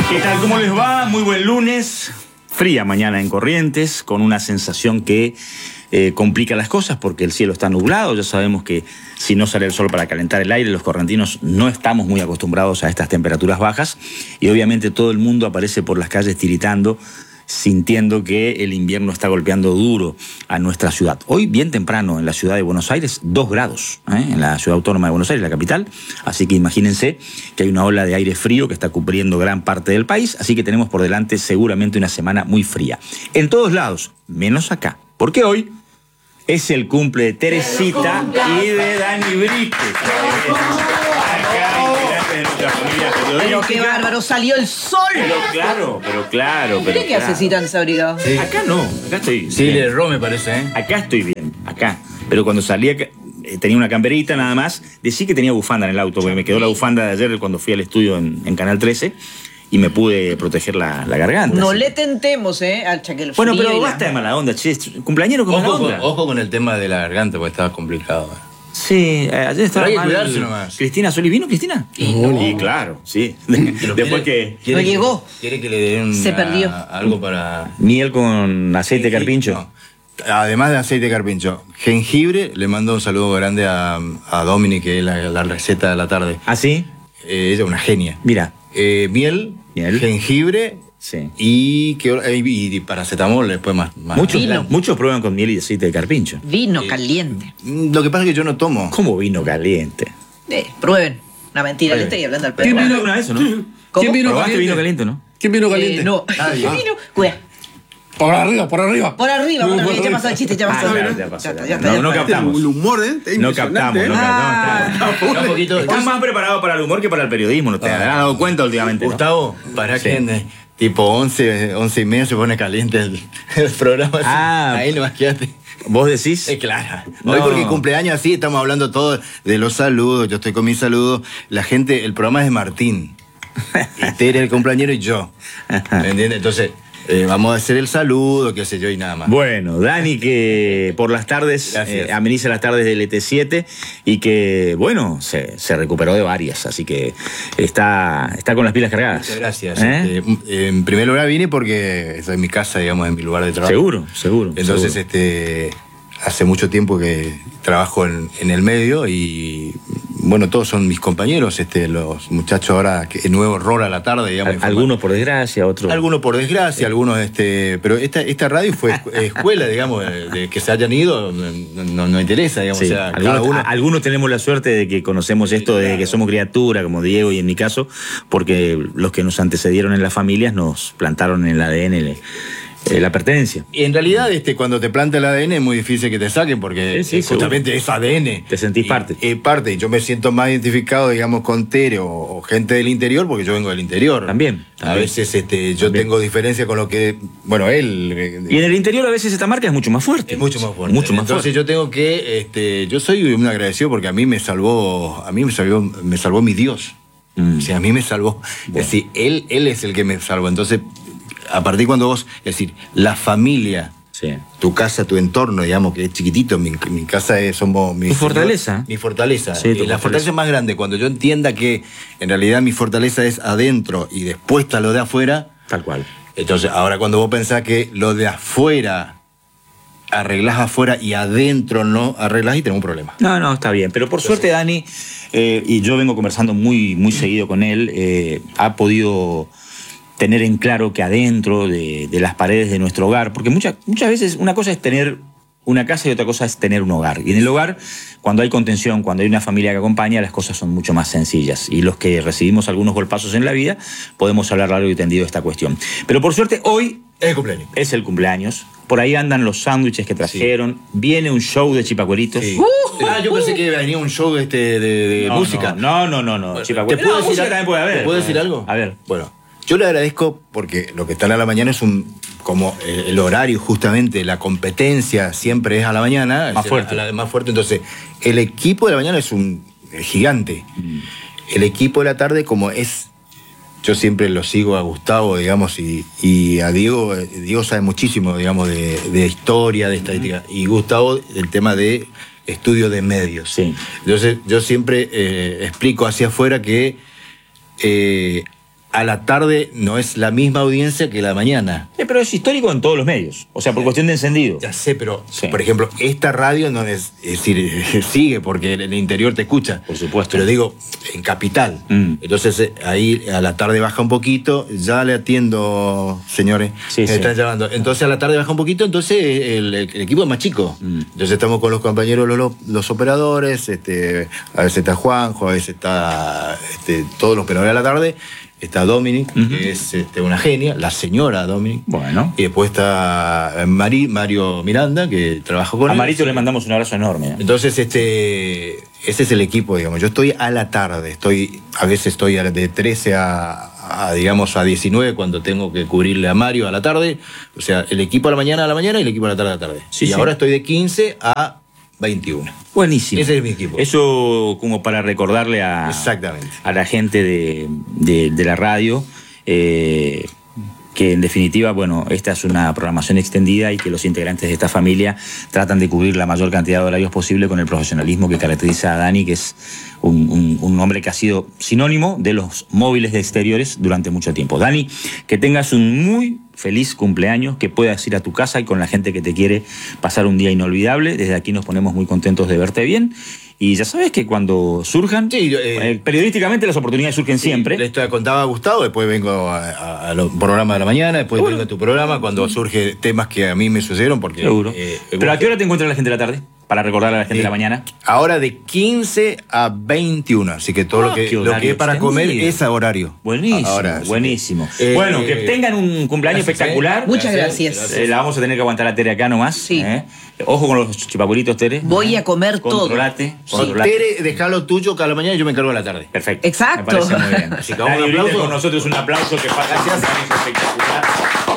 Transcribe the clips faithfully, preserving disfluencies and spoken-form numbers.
¿Qué tal? ¿Cómo les va? Muy buen lunes. Fría mañana en Corrientes, con una sensación que eh, complica las cosas porque el cielo está nublado. Ya sabemos que si no sale el sol para calentar el aire, los correntinos no estamos muy acostumbrados a estas temperaturas bajas. Y obviamente todo el mundo aparece por las calles tiritando, sintiendo que el invierno está golpeando duro a nuestra ciudad. Hoy, bien temprano, en la ciudad de Buenos Aires, dos grados, ¿eh? En la ciudad autónoma de Buenos Aires, la capital. Así que imagínense que hay una ola de aire frío que está cubriendo gran parte del país. Así que tenemos por delante seguramente una semana muy fría. En todos lados, menos acá. Porque hoy es el cumple de Teresita y de Dani Brique. Pero qué bárbaro, salió el sol. Pero claro, pero claro. Pero ¿Qué claro. haces si tan desabrigado? Sí. Acá no, acá estoy. Sí, le erró, me parece, ¿eh? Acá estoy bien, acá. Pero cuando salía, eh, tenía una camperita nada más. Decí que tenía bufanda en el auto, porque me quedó la bufanda de ayer cuando fui al estudio en, en Canal trece y me pude proteger la, la garganta. No así. le tentemos, ¿eh? Al chaquel Bueno, frío pero y la- basta de mala onda, che. Cumpleañero con mala Ojo, onda. con, ojo con el tema de la garganta, porque estaba complicado. ¿eh? Sí, eh, ayer estaba Pero hay que mal. cuidarse nomás. Cristina Solís, ¿vino Cristina? Y no. Y claro, sí. Pero Después quiere- que quiere No que- llegó. Quiere que le den Se una- perdió. algo para... miel con aceite de carpincho. No. Además de aceite de carpincho, jengibre, le mando un saludo grande a, a Dominic, que es la, la receta de la tarde. ¿Ah, sí? Eh, ella es una genia. Mira. Eh, miel, Miel. jengibre Sí. y, que, y, y paracetamol después más. más. Muchos, Vino. muchos prueban con miel y aceite de carpincho. Vino Eh, caliente. Lo que pasa es que yo no tomo. ¿Cómo vino caliente? Eh, prueben. Una mentira, le Prueben. estoy hablando al ¿Quién perro. vino? ¿Alguna vez o no? ¿Cómo? ¿Quién vino ¿Probaste caliente? vino caliente, no? ¿Quién vino caliente? Eh, no. Nadie. Vino, cuida. Por arriba, por arriba. Por arriba, por arriba. Ya pasó el chiste, ya pasó. Ah, claro, ya pasó, Ya está, ya ya está, no, ya no está. captamos. El humor, ¿eh? Está No impresionante, captamos, ¿eh? no Ah. captamos. Está un poquito... Están más preparados para el humor que para el periodismo, ¿no te has dado cuenta últimamente? ¿no? Gustavo, para Sí. que en, eh, tipo once, once y media se pone caliente el, el programa. así. Ah. Ahí nomás quedaste. ¿Vos decís? Es claro. No. Hoy porque cumpleaños así, estamos hablando todo de los saludos, yo estoy con mis saludos. La gente, el programa es de Martín. Y Tere, el cumpleañero, y yo. ¿Me entiendes? Entonces, eh, vamos a hacer el saludo, qué sé yo, y nada más. Bueno, Dani, que por las tardes, Gracias. eh, ameniza las tardes del E T siete y que, bueno, se, se recuperó de varias, así que está, está con las pilas cargadas. Muchas gracias. ¿Eh? Este, en primer lugar vine porque estoy en mi casa, digamos, en mi lugar de trabajo. Seguro, seguro. Entonces, seguro. este, hace mucho tiempo que trabajo en, en el medio y, bueno, todos son mis compañeros, este, los muchachos ahora, que el nuevo rol a la tarde, digamos. Al- algunos por desgracia, otros... Algunos por desgracia, algunos, este, pero esta, esta radio fue escu- escuela, digamos, de, de que se hayan ido, no, no, no interesa, digamos, Sí, o sea, algunos, cada uno. a- algunos tenemos la suerte de que conocemos esto desde que somos criatura, como Diego y en mi caso, porque los que nos antecedieron en las familias nos plantaron en el A D N el- eh, la pertenencia. Y en realidad, este, cuando te planta el A D N es muy difícil que te saquen porque Sí, sí, eh, justamente es A D N. Te sentís Y- parte. Es parte. Y yo me siento más identificado, digamos, con Tere o, o gente del interior porque yo vengo del interior. También, A también. veces este, yo También. tengo diferencia con lo que. Bueno, él. eh, Y en el interior a veces esta marca es mucho más fuerte. Es mucho más fuerte. Mucho más Entonces fuerte. yo tengo que. Este, yo soy un agradecido porque a mí me salvó. A mí me salvó, me salvó mi Dios. Mm. O sea, a mí me salvó. Bueno. Es decir, él, él es el que me salvó. Entonces, a partir cuando vos. Es decir, la familia. Sí. Tu casa, tu entorno, digamos, que es chiquitito. Mi, mi casa es, somos... Mi, Tu fortaleza. Mi fortaleza. Sí, tu Eh, la fortaleza. fortaleza más grande. Cuando yo entienda que en realidad mi fortaleza es adentro y después está lo de afuera. Tal cual. Entonces, ahora cuando vos pensás que lo de afuera arreglás afuera y adentro no arreglás y tenés un problema. No, no, está bien. Pero por suerte, Dani, eh, y yo vengo conversando muy, muy seguido con él, eh, ha podido tener en claro que adentro de, de las paredes de nuestro hogar, porque muchas, muchas veces una cosa es tener una casa y otra cosa es tener un hogar. Y en el hogar, cuando hay contención, cuando hay una familia que acompaña, las cosas son mucho más sencillas. Y los que recibimos algunos golpazos en la vida, podemos hablar largo y tendido de esta cuestión. Pero por suerte, hoy Es el cumpleaños. es el cumpleaños. Por ahí andan los sándwiches que trajeron. Viene un show de chipacueritos. Sí. Ah, yo pensé que venía un show este de, de No, música. No, no, no, no. Bueno, Chipacueritos. ¿te puedo No, decir música algo? también puede haber. ¿Te puedo decir algo? A ver. Bueno, yo le agradezco porque lo que está a la mañana es un como eh, el horario justamente, la competencia siempre es a la mañana. Más es fuerte. a la- más fuerte. Entonces, el equipo de la mañana es un eh, gigante. Mm. El equipo de la tarde, como es, yo siempre lo sigo a Gustavo, digamos, y, y a Diego. eh, Diego sabe muchísimo, digamos, de, de historia, de estadística. Y Gustavo, el tema de estudio de medios. Sí. Entonces, yo siempre eh, explico hacia afuera que eh, a la tarde no es la misma audiencia que la mañana. Sí, pero es histórico en todos los medios. O sea, por cuestión de encendido. Ya sé, pero, Sí. por ejemplo, esta radio no es, es decir, sigue porque en el interior te escucha. Por supuesto. Pero digo, en capital. Mm. Entonces, eh, ahí a la tarde baja un poquito. Ya le atiendo, señores. Sí, me sí. están llamando. Entonces, a la tarde baja un poquito. Entonces, el, el- el equipo es más chico. Mm. Entonces, estamos con los compañeros, los, los operadores. Este, a veces está Juanjo, a veces está este, todos los operadores a la tarde. Está Dominic, Ujú. que es este, una genia, la señora Dominic. Bueno. Y después está Mari, Mario Miranda, que trabaja con A él. Marito le mandamos un abrazo enorme. ¿eh? Entonces, este, ese es el equipo, digamos. Yo estoy a la tarde, estoy, a veces estoy a- de trece a, a, digamos, a diecinueve cuando tengo que cubrirle a Mario a la tarde. O sea, el equipo a la mañana a la mañana y el equipo a la tarde a la tarde. Sí, y sí. ahora estoy de quince a veintiuno. Buenísimo. Ese es mi equipo. Eso como para recordarle a, Exactamente. a la gente de, de- de la radio eh, que en definitiva, bueno, esta es una programación extendida y que los integrantes de esta familia tratan de cubrir la mayor cantidad de horarios posible con el profesionalismo que caracteriza a Dani, que es un, un- un hombre que ha sido sinónimo de los móviles de exteriores durante mucho tiempo. Dani, que tengas un muy feliz cumpleaños, que puedas ir a tu casa y con la gente que te quiere pasar un día inolvidable. Desde aquí nos ponemos muy contentos de verte bien. Y ya sabes que cuando surjan, Sí, yo, eh, eh, periodísticamente las oportunidades surgen siempre. Le estoy, contaba a Gustavo, después vengo a, a- a los programas de la mañana, después Seguro. vengo a tu programa cuando surge temas que a mí me sucedieron. Porque, Seguro. eh, Pero ¿a qué hora te encuentra la gente de la tarde? Para recordarle a la gente de la Eh, mañana. Ahora de quince a veintiuno, así que todo Ah, lo, que, qué lo horario que es para comer extendido. es a horario. Buenísimo, Ahora, sí. buenísimo. Eh, bueno, que tengan un cumpleaños gracias, espectacular. eh. Muchas gracias. Eh, la vamos a tener que aguantar a Tere acá nomás. Sí. ¿eh? Ojo con los chipaculitos, Tere. Voy a comer todo. Controlate, Sí, controlate. Tere, dejalo tuyo que a la mañana y yo me encargo a la tarde. Perfecto. Exacto. Me parece muy bien. Así que Dani un Brito aplauso. con nosotros, un aplauso que pasa un cumpleaños espectacular.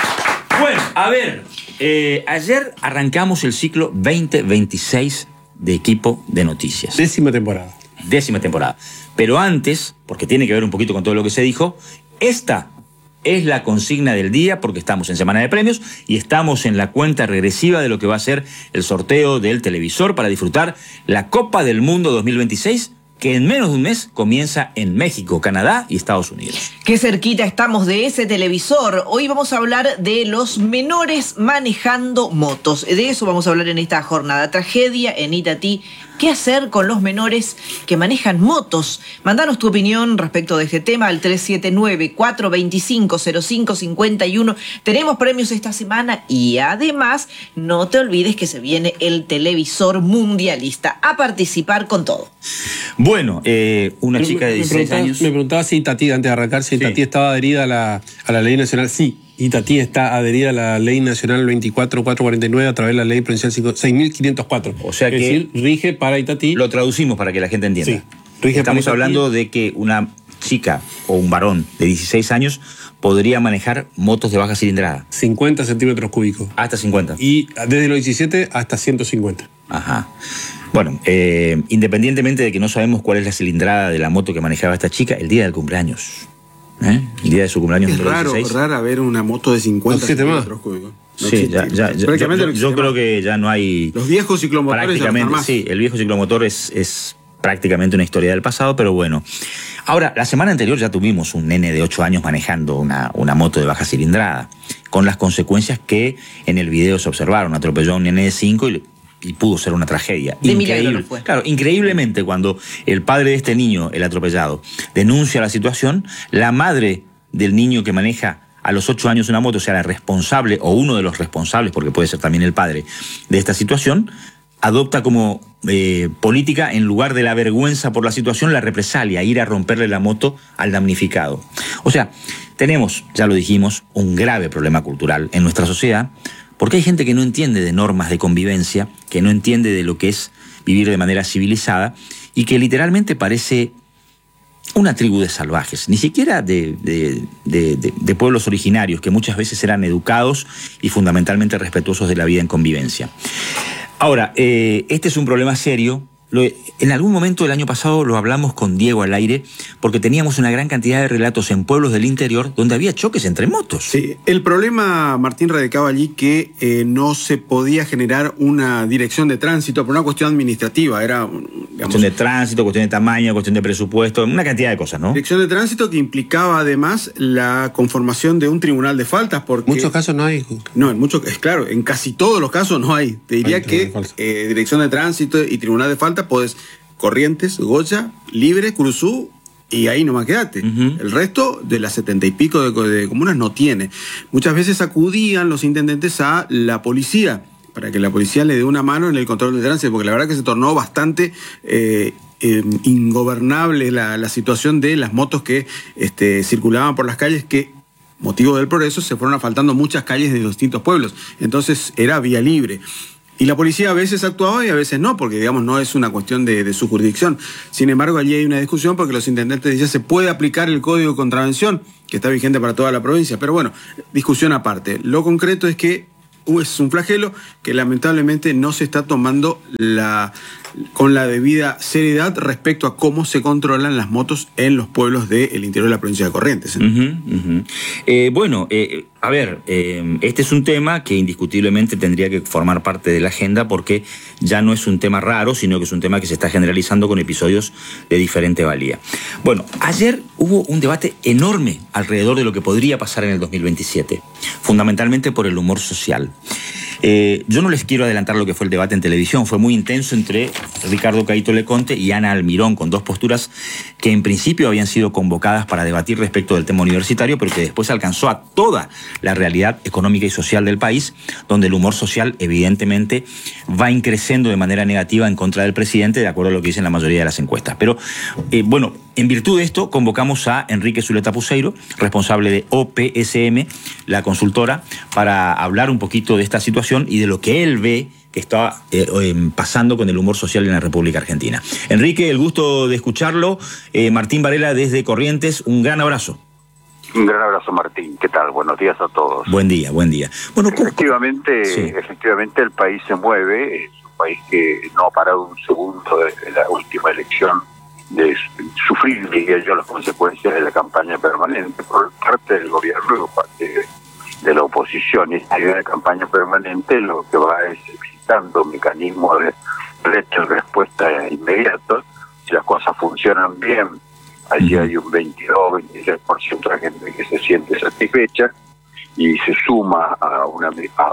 Bueno, a ver, eh, ayer arrancamos el ciclo veinte veintiséis de Equipo de Noticias. Décima temporada. Décima temporada. Pero antes, porque tiene que ver un poquito con todo lo que se dijo, esta es la consigna del día porque estamos en semana de premios y estamos en la cuenta regresiva de lo que va a ser el sorteo del televisor para disfrutar la Copa del Mundo dos mil veintiséis, que en menos de un mes comienza en México, Canadá y Estados Unidos. Qué cerquita estamos de ese televisor. Hoy vamos a hablar de los menores manejando motos. De eso vamos a hablar en esta jornada. Tragedia en Itatí. ¿Qué hacer con los menores que manejan motos? Mandanos tu opinión respecto de este tema al tres siete nueve, cuatro dos cinco, cero cinco cinco uno. Tenemos premios esta semana y además no te olvides que se viene el televisor mundialista. A participar con todo. Bueno, eh, una Me- chica de me dieciséis preguntaba- años... Me preguntaba si Itatí, antes de arrancar, si Sí. Itatí estaba adherida a la, a la ley nacional. Sí, Itatí está adherida a la ley nacional veinticuatro mil cuatrocientos cuarenta y nueve a través de la ley provincial seis mil quinientos cuatro. O sea es que- decir, rige para Itatí. Lo traducimos para que la gente entienda. Sí. Rige Estamos para hablando de que una chica o un varón de dieciséis años podría manejar motos de baja cilindrada. cincuenta centímetros cúbicos. Hasta cincuenta. Y desde los diecisiete hasta ciento cincuenta. Ajá. Bueno, eh, independientemente de que no sabemos cuál es la cilindrada de la moto que manejaba esta chica, el día del cumpleaños. ¿eh? El día de su cumpleaños Es número raro, dieciséis. raro ver una moto de cincuenta No existe más. centímetros cúbicos. No Sí, existe. ya, ya, ya- Prácticamente yo, no yo- yo existe creo más. que ya no hay... Los viejos ciclomotores ya no están Prácticamente, más. sí, el viejo ciclomotor es, es prácticamente una historia del pasado, pero bueno. Ahora, la semana anterior ya tuvimos un nene de ocho años manejando una, una moto de baja cilindrada, con las consecuencias que en el video se observaron. Atropelló a un nene de cinco y, y pudo ser una tragedia. De milagro no fue. Claro, increíblemente cuando el padre de este niño, el atropellado, denuncia la situación, la madre del niño que maneja a los ocho años una moto, o sea, la responsable o uno de los responsables, porque puede ser también el padre de esta situación, adopta como eh, política, en lugar de la vergüenza por la situación, la represalia, ir a romperle la moto al damnificado. O sea, tenemos, ya lo dijimos, un grave problema cultural en nuestra sociedad, porque hay gente que no entiende de normas de convivencia, que no entiende de lo que es vivir de manera civilizada, y que literalmente parece una tribu de salvajes, ni siquiera de, de, de, de, de pueblos originarios, que muchas veces eran educados y fundamentalmente respetuosos de la vida en convivencia. Ahora, eh, este es un problema serio Lo, en algún momento del año pasado lo hablamos con Diego al aire porque teníamos una gran cantidad de relatos en pueblos del interior donde había choques entre motos. Sí, el problema, Martín, radicaba allí que eh, no se podía generar una dirección de tránsito por una cuestión administrativa. Era, digamos, cuestión de tránsito, cuestión de tamaño, cuestión de presupuesto, una cantidad de cosas, ¿no? Dirección de tránsito que implicaba además la conformación de un tribunal de faltas. Porque muchos casos no hay. No, en muchos, es claro, en casi todos los casos no hay. Te diría hay que eh, dirección de tránsito y tribunal de faltas podés Corrientes, Goya, Libre, Curuzú y ahí nomás quedate. Uh-huh. El resto de las setenta y pico de, de comunas no tiene. Muchas veces acudían los intendentes a la policía para que la policía le dé una mano en el control del tránsito, porque la verdad que se tornó bastante eh, eh, ingobernable la, la situación de las motos que este, circulaban por las calles, que motivo del progreso se fueron asfaltando muchas calles de los distintos pueblos. Entonces era vía libre. Y la policía a veces actuaba y a veces no, porque digamos no es una cuestión de, de su jurisdicción. Sin embargo, allí hay una discusión porque los intendentes dicen se puede aplicar el código de contravención, que está vigente para toda la provincia. Pero bueno, discusión aparte. Lo concreto es que es un flagelo que lamentablemente no se está tomando la, con la debida seriedad respecto a cómo se controlan las motos en los pueblos del interior de la provincia de Corrientes. ¿eh? Uh-huh, uh-huh. Eh, bueno, eh, a ver, eh, este es un tema que indiscutiblemente tendría que formar parte de la agenda porque ya no es un tema raro, sino que es un tema que se está generalizando con episodios de diferente valía. Bueno, ayer hubo un debate enorme alrededor de lo que podría pasar en el dos mil veintisiete, fundamentalmente por el humor social. Eh, yo no les quiero adelantar lo que fue el debate en televisión. Fue muy intenso entre Ricardo Caíto Leconte y Ana Almirón, con dos posturas que en principio habían sido convocadas para debatir respecto del tema universitario, pero que después alcanzó a toda la realidad económica y social del país, donde el humor social evidentemente va increciendo de manera negativa en contra del presidente, de acuerdo a lo que dicen la mayoría de las encuestas. Pero eh, bueno, en virtud de esto convocamos a Enrique Zuleta Puseiro, responsable de O P S M, la consultora, para hablar un poquito de esta situación y de lo que él ve que está eh, eh, pasando con el humor social en la República Argentina. Enrique, el gusto de escucharlo. Eh, Martín Varela desde Corrientes, un gran abrazo. Un gran abrazo, Martín. ¿Qué tal? Buenos días a todos. Buen día, buen día. Bueno, efectivamente, sí. efectivamente el país se mueve, es un país que no ha parado un segundo desde la última elección de sufrir, diría yo, las consecuencias de la campaña permanente por parte del gobierno y por parte de de la oposición. Esta idea de campaña permanente lo que va es excitando mecanismos de reto y respuesta inmediatos. Si las cosas funcionan bien, allí hay un veintidós, veintiséis por ciento de la gente que se siente satisfecha y se suma a una,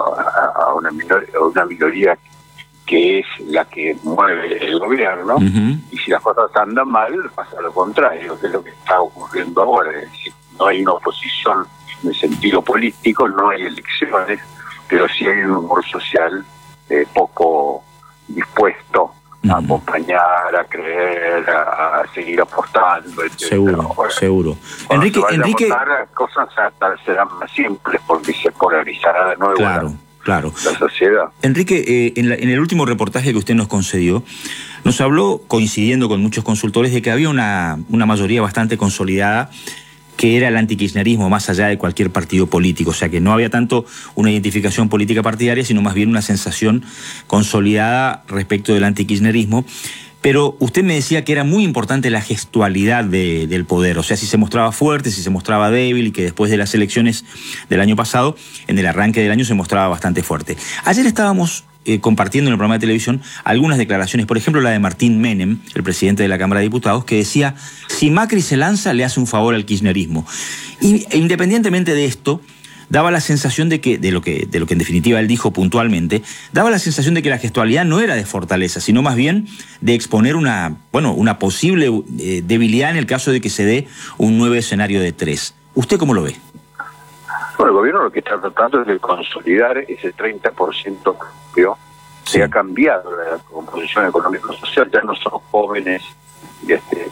a, a una, minor, a una minoría que es la que mueve el gobierno. Uh-huh. Y si las cosas andan mal, pasa lo contrario, que es lo que está ocurriendo ahora. Es decir, no hay una oposición en el sentido político, no hay elecciones, pero sí hay un humor social eh, poco dispuesto a uh-huh. acompañar, a creer, a, a seguir apostando, etcétera. Seguro, ahora, seguro. Enrique, se Enrique... a votar, las cosas hasta serán más simples porque se polarizará de nuevo claro, la, claro. la sociedad. Enrique, eh, en, la, en el último reportaje que usted nos concedió, nos habló, coincidiendo con muchos consultores, de que había una, una mayoría bastante consolidada que era el antikirchnerismo más allá de cualquier partido político, o sea que no había tanto una identificación política partidaria, sino más bien una sensación consolidada respecto del antikirchnerismo. Pero usted me decía que era muy importante la gestualidad de, del poder, o sea, si se mostraba fuerte, si se mostraba débil, y que después de las elecciones del año pasado, en el arranque del año, se mostraba bastante fuerte. Ayer estábamos eh, compartiendo en el programa de televisión algunas declaraciones, por ejemplo la de Martín Menem, el presidente de la Cámara de Diputados, que decía, si Macri se lanza, le hace un favor al kirchnerismo. Y e independientemente de esto, daba la sensación de que, de lo que, de lo que en definitiva él dijo puntualmente, daba la sensación de que la gestualidad no era de fortaleza, sino más bien de exponer una, bueno, una posible eh, debilidad en el caso de que se dé un nuevo escenario de tres. ¿Usted cómo lo ve? Bueno, el gobierno lo que está tratando es de consolidar ese treinta por ciento que sí. ha cambiado la composición económico-social, ya no son jóvenes este,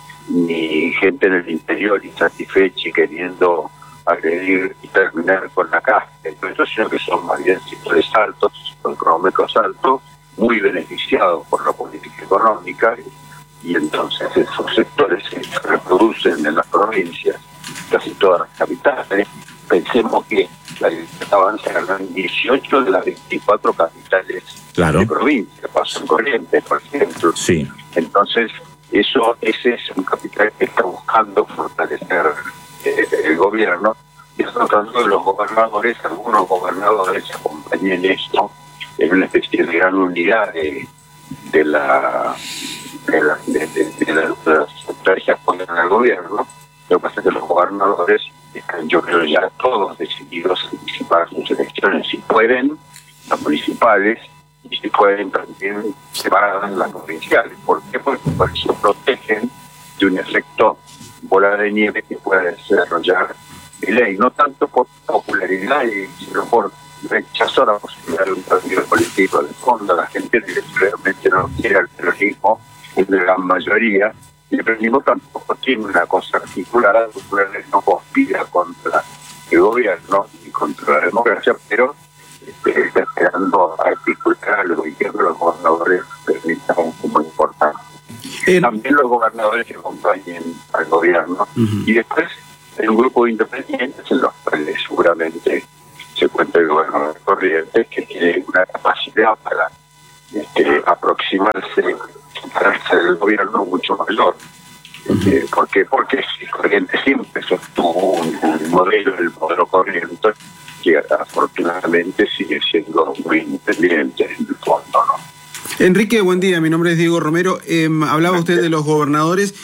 ni gente en el interior insatisfecha y queriendo agredir y terminar con la casta, sino que son más bien sectores altos, económicos altos, muy beneficiados por la política económica, y entonces esos sectores se reproducen en las provincias, casi todas las capitales. Pensemos que la Libertad Avanza ganó en dieciocho de las veinticuatro capitales Claro. de provincia, pasó en Corrientes, por ejemplo. Sí. Entonces, eso ese es un capital que está buscando fortalecer eh, el gobierno. Y estamos tratando de los gobernadores, algunos gobernadores se acompañan en esto, en una especie de gran unidad de, de la de, la, de, de, de, la, de las estrategias contra el gobierno. Lo que pasa es que los gobernadores están, yo creo, ya todos decididos a anticipar sus elecciones, si pueden, las municipales, y si pueden también separadas las provinciales. ¿Por qué? Porque por eso protegen de un efecto bola de nieve que pueda desarrollar mi ley, no tanto por popularidad, sino por rechazo a la posibilidad de un partido político de fondo. La gente realmente no quiere el peronismo, es de la mayoría, y el peronismo tampoco tiene una cosa articulada, porque no conspira contra el gobierno y contra la democracia, pero este, está esperando articular algo, y creo que los gobernadores permitan como importante. Eh, También los gobernadores que acompañen al gobierno, uh-huh. y después hay un grupo de independientes en los cuales seguramente se cuenta el gobernador de Corrientes, que tiene una capacidad para este, aproximarse para hacer el gobierno mucho mayor. Uh-huh. ¿Por qué? Porque Corrientes siempre sostuvo un, un modelo del modelo Corrientes que afortunadamente sigue siendo muy independiente en el fondo, ¿no? Enrique, buen día, mi nombre es Diego Romero. Eh, hablaba usted de los gobernadores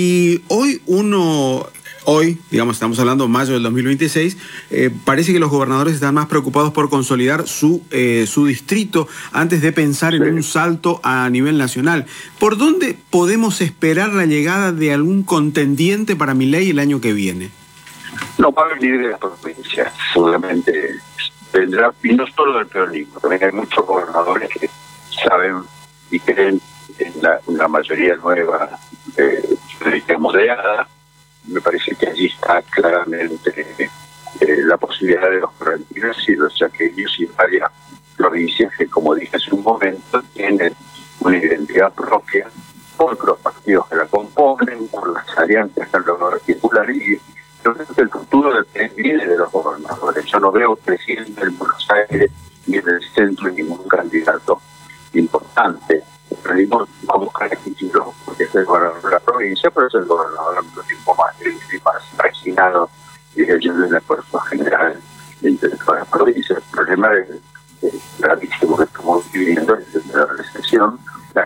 y hoy uno, hoy, digamos, estamos hablando de mayo del dos mil veintiséis, eh, parece que los gobernadores están más preocupados por consolidar su, eh, su distrito antes de pensar en un salto a nivel nacional. ¿Por dónde podemos esperar la llegada de algún contendiente para Milei el año que viene? No, va a venir de las provincias, seguramente vendrá, y no solo del peronismo, también hay muchos gobernadores que saben y creen en la, en la mayoría nueva eh, moderada. Me parece que allí está claramente eh, la posibilidad de los correntinos y los chaqueños y varias provincias que, como dije hace un momento, tienen una identidad propia por los partidos que la componen, por las alianzas que han logrado articular, y yo creo que el futuro del viene de los gobernadores. Yo no veo presidente en Buenos Aires ni en el centro ningún candidato importante. El mismo va a buscar aquí porque es el gobernador de la provincia, pero es el gobernador al tiempo más, más refinado y de un esfuerzo general entre todas las provincias. El problema es gravísimo que estamos viviendo desde la recesión.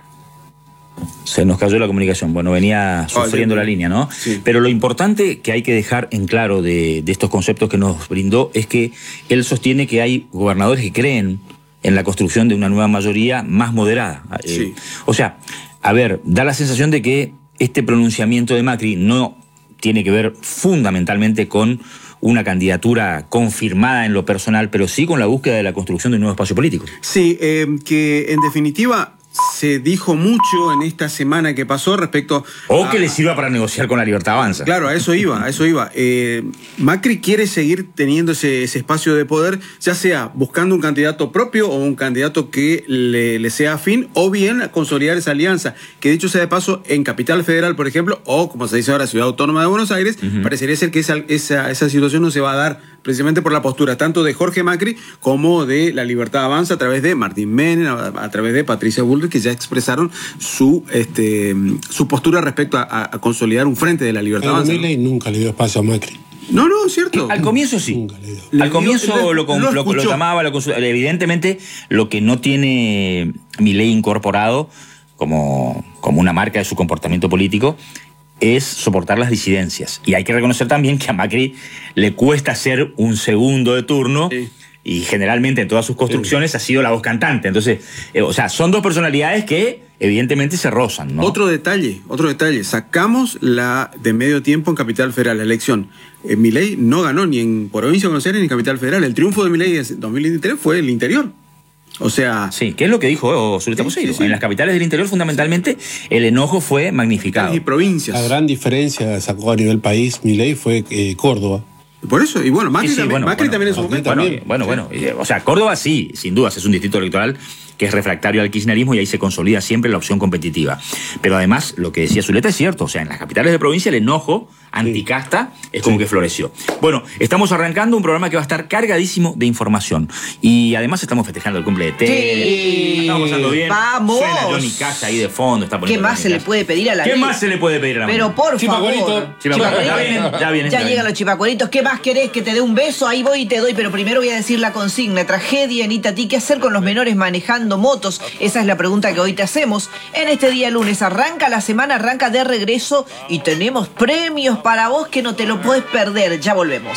Se nos cayó la comunicación. Bueno, venía sufriendo oh, la línea, ¿no? Sí. Pero lo importante que hay que dejar en claro de, de estos conceptos que nos brindó es que él sostiene que hay gobernadores que creen en la construcción de una nueva mayoría más moderada. Sí. Eh, o sea, a ver, da la sensación de que este pronunciamiento de Macri no tiene que ver fundamentalmente con una candidatura confirmada en lo personal, pero sí con la búsqueda de la construcción de un nuevo espacio político. Sí, eh, que en definitiva se dijo mucho en esta semana que pasó respecto O a, que le sirva para negociar con la Libertad Avanza. Claro, a eso iba, a eso iba. Eh, Macri quiere seguir teniendo ese, ese espacio de poder, ya sea buscando un candidato propio o un candidato que le, le sea afín, o bien consolidar esa alianza, que dicho sea de paso, en Capital Federal, por ejemplo, o como se dice ahora, Ciudad Autónoma de Buenos Aires, uh-huh. parecería ser que esa, esa, esa situación no se va a dar precisamente por la postura tanto de Jorge Macri como de la Libertad Avanza a través de Martín Menem, a, a través de Patricia Bullrich, que ya expresaron su este su postura respecto a, a consolidar un frente de la Libertad Pero Avanza. Milei nunca le dio espacio a Macri. No, no, es cierto. Al comienzo sí. Nunca le dio. Al comienzo lo, lo, lo, lo, lo, lo llamaba, lo consultaba. Evidentemente, lo que no tiene Milei incorporado como, como una marca de su comportamiento político es soportar las disidencias. Y hay que reconocer también que a Macri le cuesta ser un segundo de turno. Sí. Y generalmente en todas sus construcciones sí. ha sido la voz cantante. Entonces, eh, o sea, son dos personalidades que evidentemente se rozan, ¿no? Otro detalle, otro detalle. Sacamos la de medio tiempo en Capital Federal, la elección. Eh, Milei no ganó ni en provincia de Buenos Aires ni en Capital Federal. El triunfo de Milei en dos mil veintitrés fue el interior. O sea... Sí, ¿qué es lo que dijo Zuleta Poseidon? Sí, sí, sí. En las capitales del interior, fundamentalmente, el enojo fue magnificado. Y provincias. La gran diferencia sacó a nivel país Milei fue eh, Córdoba. Por eso, y bueno, Macri, sí, sí, también, bueno, Macri bueno, también en su bueno, momento. Bueno, bueno, bueno, o sea, Córdoba sí, sin dudas, es un distrito electoral que es refractario al kirchnerismo, y ahí se consolida siempre la opción competitiva. Pero además, lo que decía Zuleta es cierto, o sea, en las capitales de provincia el enojo anticasta es como que floreció. Bueno, estamos arrancando un programa que va a estar cargadísimo de información, y además estamos festejando el cumple de Tere. Sí. Estamos pasando bien. ¡Vamos! Suena Johnny Cash ahí de fondo. Está ¿Qué más se le puede pedir a la ¿Qué ley? más se le puede pedir a la Pero mamá? por Chipacuerito. favor. Chipacuerito. Ya vienen, ya vienen. Ya ya llegan vienen. los chipacueritos. ¿Qué más querés? ¿Que te dé un beso? Ahí voy y te doy. Pero primero voy a decir la consigna. Tragedia en Itatí. ¿Qué hacer con los menores manejando motos? Esa es la pregunta que hoy te hacemos. En este día lunes arranca la semana, arranca de regreso, y tenemos premios para vos que no te lo puedes perder. Ya volvemos.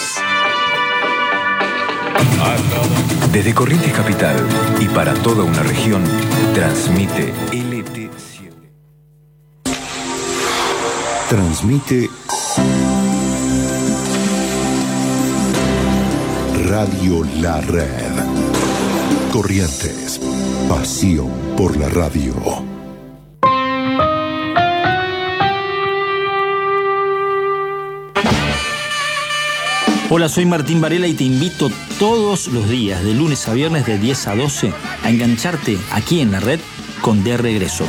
Desde Corrientes Capital y para toda una región, transmite L T siete. Transmite Radio La Red. Corrientes, pasión por la radio. Hola, soy Martín Varela y te invito todos los días, de lunes a viernes de diez a doce, a engancharte aquí en la red con De Regreso.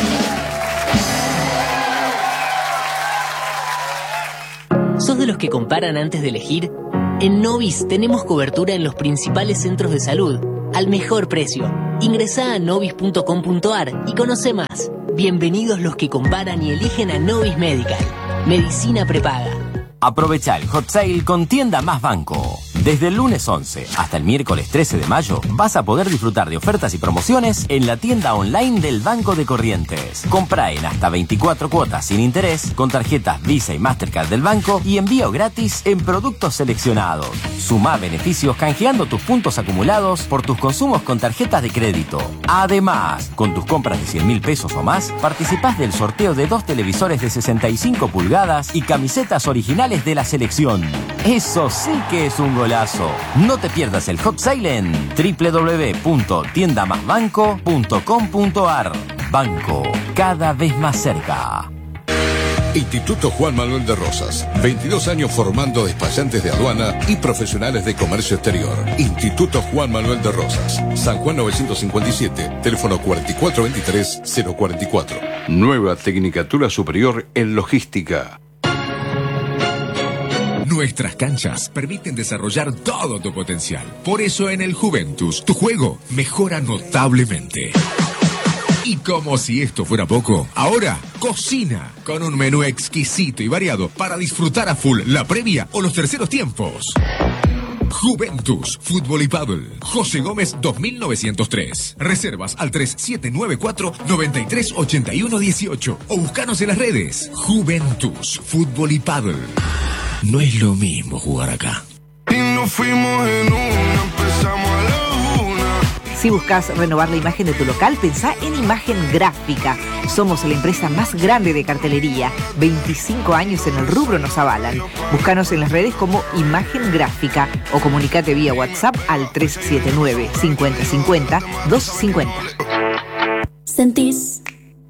¿Sos de los que comparan antes de elegir? En Novis tenemos cobertura en los principales centros de salud, al mejor precio. Ingresá a novis punto com punto a r y conoce más. Bienvenidos los que comparan y eligen a Novis Medical. Medicina prepaga. Aprovecha el Hot Sale con Tienda Más Banco. Desde el lunes once hasta el miércoles trece de mayo vas a poder disfrutar de ofertas y promociones en la tienda online del Banco de Corrientes. Compra en hasta veinticuatro cuotas sin interés con tarjetas Visa y Mastercard del banco y envío gratis en productos seleccionados. Sumá beneficios canjeando tus puntos acumulados por tus consumos con tarjetas de crédito. Además, con tus compras de cien mil pesos o más, participás del sorteo de dos televisores de sesenta y cinco pulgadas y camisetas originales de la selección. Eso sí que es un golazo. No te pierdas el Hot Sale en doble u doble u doble u punto tienda más banco punto com punto a r. Banco, cada vez más cerca. Instituto Juan Manuel de Rosas. veintidós años formando despachantes de aduana y profesionales de comercio exterior. Instituto Juan Manuel de Rosas. San Juan novecientos cincuenta y siete. Teléfono cuatro cuatro dos tres cero cuatro cuatro. Nueva Tecnicatura Superior en Logística. Nuestras canchas permiten desarrollar todo tu potencial. Por eso en el Juventus, tu juego mejora notablemente. Y como si esto fuera poco, ahora cocina con un menú exquisito y variado para disfrutar a full la previa o los terceros tiempos. Juventus, Fútbol y Paddle. José Gómez dos mil novecientos tres. Reservas al tres siete nueve cuatro nueve tres ocho uno uno ocho o buscanos en las redes. Juventus, Fútbol y Paddle. No es lo mismo jugar acá. Y nos fuimos en una, empezamos a la una. Si buscas renovar la imagen de tu local, pensá en Imagen Gráfica. Somos la empresa más grande de cartelería. veinticinco años en el rubro nos avalan. Búscanos en las redes como Imagen Gráfica o comunicate vía WhatsApp al tres siete nueve, cincuenta cincuenta, doscientos cincuenta. Sentís